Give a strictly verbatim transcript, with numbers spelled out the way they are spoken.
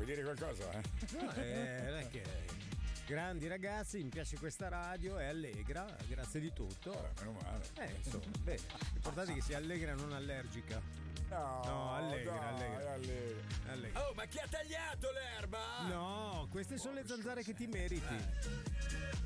Vuoi dire qualcosa? Eh? No, eh, non è che. Grandi ragazzi, mi piace questa radio, è allegra, grazie di tutto. Eh, meno male. Eh, insomma, bene. L'importante è che sia allegra, non allergica. No, No, allegra, dai, allegra. allegra. allegra. Oh, ma chi ha tagliato l'erba? No, queste sono le zanzare che ti meriti.